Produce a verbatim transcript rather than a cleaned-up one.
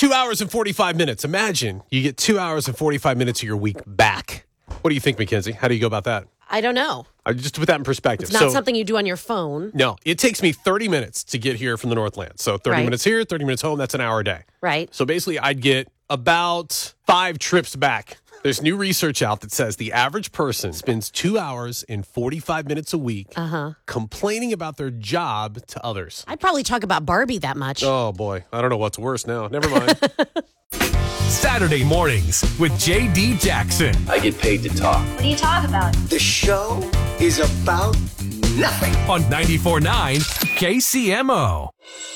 Two hours and forty-five minutes. Imagine you get two hours and forty-five minutes of your week back. What do you think, Mackenzie? How do you go about that? I don't know. Uh, just to put that in perspective. It's not so, something you do on your phone. No, it takes me thirty minutes to get here from the Northland. So thirty Right. minutes here, thirty minutes home. That's an hour a day. Right. So basically, I'd get about five trips back. There's new research out that says the average person spends two hours and forty-five minutes a week Uh-huh. complaining about their job to others. I'd probably talk about Barbie that much. Oh, boy. I don't know what's worse now. Never mind. Saturday mornings with J D Jackson. I get paid to talk. What do you talk about? The show is about nothing. On ninety-four point nine K C M O.